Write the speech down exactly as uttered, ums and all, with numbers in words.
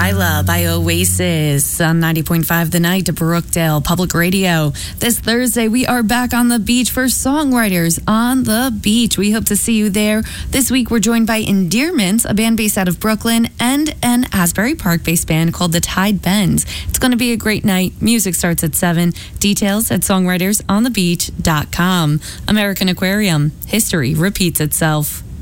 Delilah by Oasis on ninety point five The Night to Brookdale Public Radio. This Thursday, we are back on the beach for Songwriters on the Beach. We hope to see you there. This week, we're joined by Endearments, a band based out of Brooklyn, and an Asbury Park-based band called The Tide Bends. It's going to be a great night. Music starts at seven. Details at songwriters on the beach dot com. American Aquarium. History repeats itself.